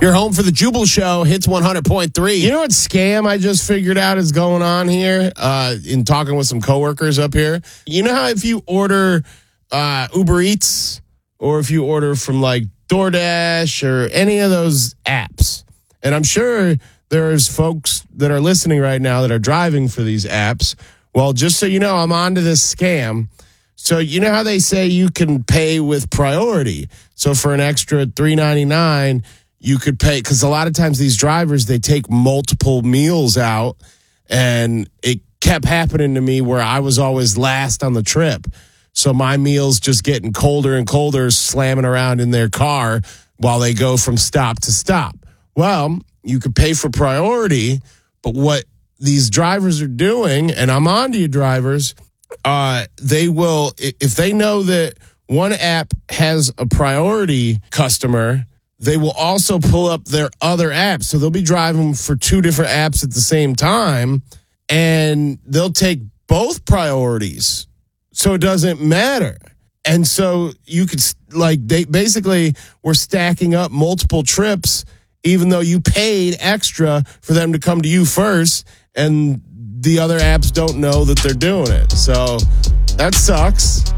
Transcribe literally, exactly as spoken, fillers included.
Your home for the Jubal Show, hits one hundred point three. You know what scam I just figured out is going on here uh, in talking with some coworkers up here? You know how if you order uh, Uber Eats or if you order from like DoorDash or any of those apps, and I'm sure there's folks that are listening right now that are driving for these apps. Well, just so you know, I'm onto this scam. So you know how they say you can pay with priority? So for an extra three ninety-nine, you could pay, because a lot of times these drivers, they take multiple meals out, and it kept happening to me where I was always last on the trip. So my meal's just getting colder and colder, slamming around in their car while they go from stop to stop. Well, you could pay for priority, but what these drivers are doing, and I'm on to you drivers, uh, they will, if they know that one app has a priority customer, they will also pull up their other apps. So they'll be driving for two different apps at the same time, and they'll take both priorities. So it doesn't matter. And so you could, like, they basically were stacking up multiple trips, even though you paid extra for them to come to you first, and the other apps don't know that they're doing it. So that sucks.